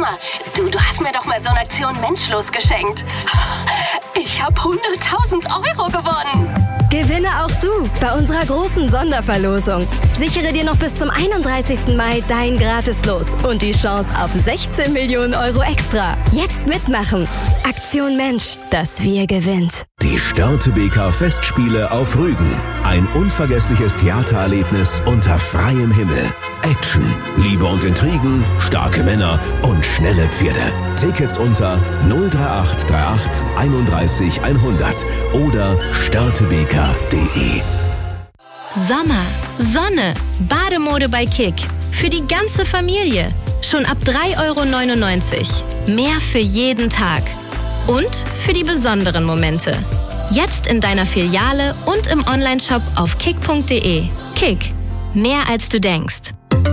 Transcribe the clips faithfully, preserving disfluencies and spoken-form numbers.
mal, du, du hast mir doch mal so eine Aktion Menschlos geschenkt. Ich habe hunderttausend Euro gewonnen. Gewinne auch du bei unserer großen Sonderverlosung. Sichere dir noch bis zum einunddreißigsten Mai dein Gratislos und die Chance auf sechzehn Millionen Euro extra. Jetzt mitmachen. Aktion Mensch, das Wir gewinnt. Die Störtebeker Festspiele auf Rügen. Ein unvergessliches Theatererlebnis unter freiem Himmel. Action, Liebe und Intrigen, starke Männer und schnelle Pferde. Tickets unter null drei acht drei acht einunddreißig hundert oder störtebeker punkt de. Sommer, Sonne, Bademode bei Kick. Für die ganze Familie. Schon ab drei Euro neunundneunzig. Mehr für jeden Tag. Und für die besonderen Momente. Jetzt in deiner Filiale und im Onlineshop auf kick punkt de. Kick. Mehr als du denkst.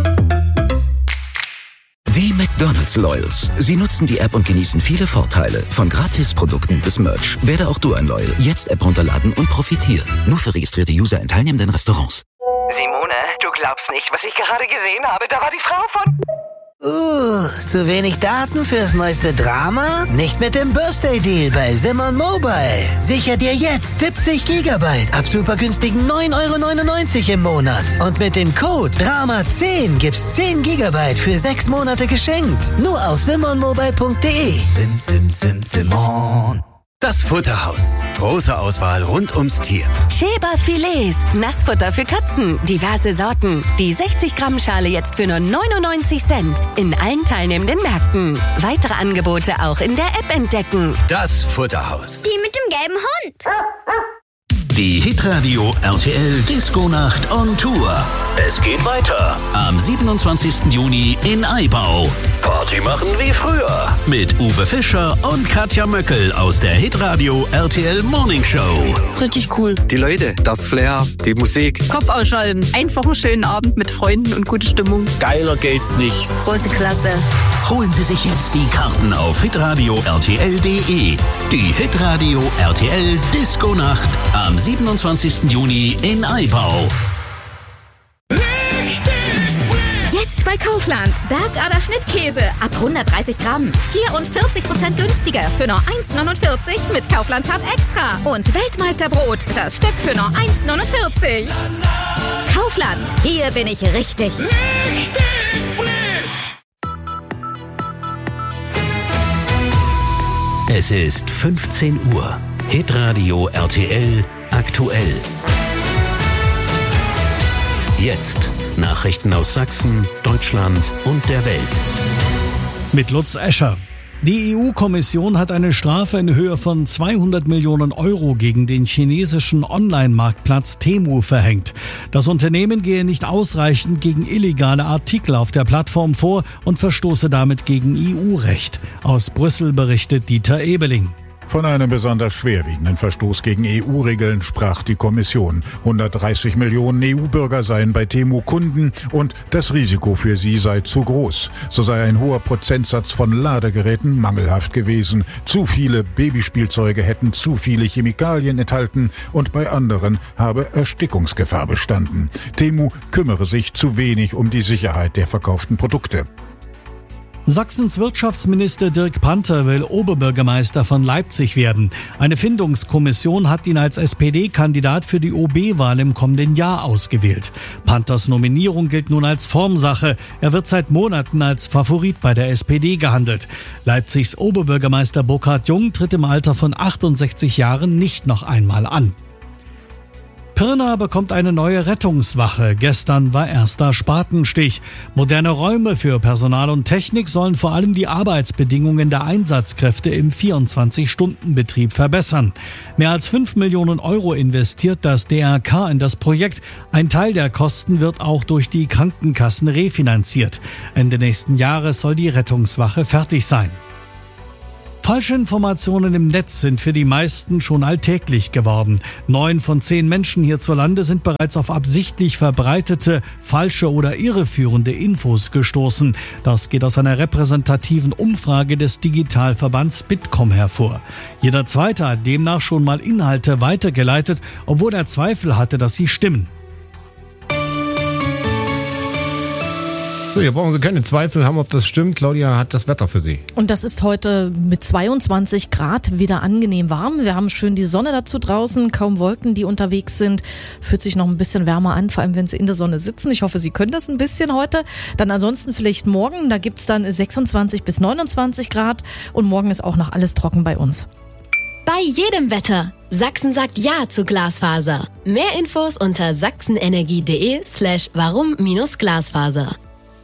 Die McDonald's Loyals. Sie nutzen die App und genießen viele Vorteile. Von Gratisprodukten bis Merch. Werde auch du ein Loyal. Jetzt App runterladen und profitieren. Nur für registrierte User in teilnehmenden Restaurants. Simone, du glaubst nicht, was ich gerade gesehen habe. Da war die Frau von... Uh, zu wenig Daten fürs neueste Drama? Nicht mit dem Birthday-Deal bei Simon Mobile. Sicher dir jetzt siebzig Gigabyte ab super günstigen neun Euro neunundneunzig im Monat. Und mit dem Code Drama zehn gibt's zehn Gigabyte für sechs Monate geschenkt. Nur auf simon mobile punkt de. Sim, sim, sim, Simon. Das Futterhaus. Große Auswahl rund ums Tier. Schäber Filets. Nassfutter für Katzen. Diverse Sorten. Die sechzig Gramm Schale jetzt für nur neunundneunzig Cent. In allen teilnehmenden Märkten. Weitere Angebote auch in der App entdecken. Das Futterhaus. Die mit dem gelben Hund. Die Hitradio R T L Disco-Nacht on Tour. Es geht weiter. Am siebenundzwanzigsten Juni in Aibau. Party machen wie früher. Mit Uwe Fischer und Katja Möckel aus der Hitradio R T L Morning Show. Richtig cool. Die Leute, das Flair, die Musik. Kopf ausschalten. Einfach einen schönen Abend mit Freunden und gute Stimmung. Geiler geht's nicht. Große Klasse. Holen Sie sich jetzt die Karten auf hitradio r t l punkt de. Die Hitradio R T L Disco-Nacht am siebenundzwanzigsten Juni in Aibau. Jetzt bei Kaufland. Bergader Schnittkäse ab hundertdreißig Gramm. vierundvierzig Prozent günstiger für nur eins neunundvierzig mit Kauflandcard Extra. Und Weltmeisterbrot, das Stück für nur eins neunundvierzig. Kaufland, hier bin ich richtig. Richtig frisch. Es ist fünfzehn Uhr. Hitradio R T L aktuell. Jetzt Nachrichten aus Sachsen, Deutschland und der Welt. Mit Lutz Escher. Die E U-Kommission hat eine Strafe in Höhe von zweihundert Millionen Euro gegen den chinesischen Online-Marktplatz Temu verhängt. Das Unternehmen gehe nicht ausreichend gegen illegale Artikel auf der Plattform vor und verstoße damit gegen E U-Recht. Aus Brüssel berichtet Dieter Ebeling. Von einem besonders schwerwiegenden Verstoß gegen E U-Regeln sprach die Kommission. hundertdreißig Millionen E U-Bürger seien bei Temu Kunden und das Risiko für sie sei zu groß. So sei ein hoher Prozentsatz von Ladegeräten mangelhaft gewesen. Zu viele Babyspielzeuge hätten zu viele Chemikalien enthalten und bei anderen habe Erstickungsgefahr bestanden. Temu kümmere sich zu wenig um die Sicherheit der verkauften Produkte. Sachsens Wirtschaftsminister Dirk Panther will Oberbürgermeister von Leipzig werden. Eine Findungskommission hat ihn als S P D-Kandidat für die O B-Wahl im kommenden Jahr ausgewählt. Panthers Nominierung gilt nun als Formsache. Er wird seit Monaten als Favorit bei der S P D gehandelt. Leipzigs Oberbürgermeister Burkhard Jung tritt im Alter von achtundsechzig Jahren nicht noch einmal an. Pirna bekommt eine neue Rettungswache. Gestern war erster Spatenstich. Moderne Räume für Personal und Technik sollen vor allem die Arbeitsbedingungen der Einsatzkräfte im vierundzwanzig-Stunden-Betrieb verbessern. Mehr als fünf Millionen Euro investiert das D R K in das Projekt. Ein Teil der Kosten wird auch durch die Krankenkassen refinanziert. Ende nächsten Jahres soll die Rettungswache fertig sein. Falsche Informationen im Netz sind für die meisten schon alltäglich geworden. Neun von zehn Menschen hierzulande sind bereits auf absichtlich verbreitete, falsche oder irreführende Infos gestoßen. Das geht aus einer repräsentativen Umfrage des Digitalverbands Bitkom hervor. Jeder Zweite hat demnach schon mal Inhalte weitergeleitet, obwohl er Zweifel hatte, dass sie stimmen. So, hier brauchen Sie keine Zweifel haben, ob das stimmt. Claudia hat das Wetter für Sie. Und das ist heute mit zweiundzwanzig Grad wieder angenehm warm. Wir haben schön die Sonne dazu draußen, kaum Wolken, die unterwegs sind. Fühlt sich noch ein bisschen wärmer an, vor allem wenn Sie in der Sonne sitzen. Ich hoffe, Sie können das ein bisschen heute. Dann ansonsten vielleicht morgen, da gibt's dann sechsundzwanzig bis neunundzwanzig Grad. Und morgen ist auch noch alles trocken bei uns. Bei jedem Wetter. Sachsen sagt Ja zu Glasfaser. Mehr Infos unter sachsenenergie.de slash warum-Glasfaser.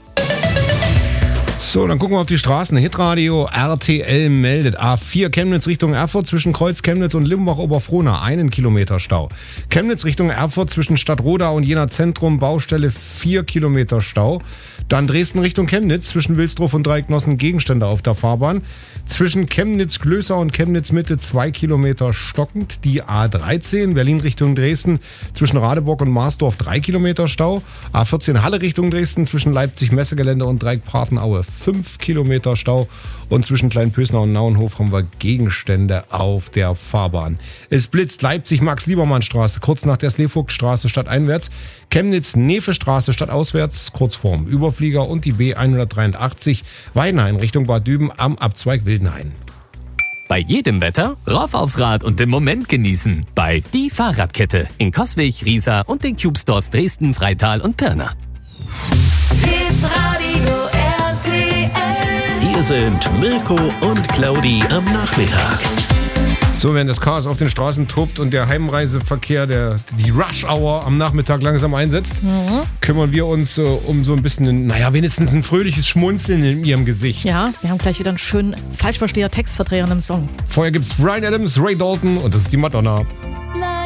So, dann gucken wir auf die Straßen. Hitradio R T L meldet A vier Chemnitz Richtung Erfurt zwischen Kreuz Chemnitz und Limbach-Oberfrohna einen Kilometer Stau. Chemnitz Richtung Erfurt zwischen Stadtroda und Jena Zentrum Baustelle vier Kilometer Stau. Dann Dresden Richtung Chemnitz zwischen Wilsdruf und Dreiecknossen Gegenstände auf der Fahrbahn. Zwischen Chemnitz-Glößau und Chemnitz-Mitte zwei Kilometer stockend. Die A dreizehn Berlin Richtung Dresden zwischen Radeburg und Marsdorf drei Kilometer Stau. A vierzehn Halle Richtung Dresden zwischen Leipzig-Messegelände und Dreieck-Partenaue fünf Kilometer Stau. Und zwischen Kleinpösner und Nauenhof haben wir Gegenstände auf der Fahrbahn. Es blitzt Leipzig-Max-Liebermann-Straße kurz nach der Sleevogtstraße stadteinwärts. Chemnitz-Nefe-Straße stadtauswärts kurz vorm Überflieger und die B hundertdreiundachtzig Weidenhain Richtung Bad Düben am Abzweig Wildenhain. Bei jedem Wetter rauf aufs Rad und den Moment genießen. Bei Die Fahrradkette in Coswig, Riesa und den Cube Stores Dresden, Freital und Pirna. Hitradio R T L. Hier sind Mirko und Claudi am Nachmittag. So, während das Chaos auf den Straßen tobt und der Heimreiseverkehr, der, die Rush-Hour am Nachmittag langsam einsetzt, mhm. kümmern wir uns äh, um so ein bisschen, naja, wenigstens ein fröhliches Schmunzeln in ihrem Gesicht. Ja, wir haben gleich wieder einen schönen Falschversteher-Textvertreter im Song. Vorher gibt's Bryan Adams, Ray Dalton und das ist die Madonna.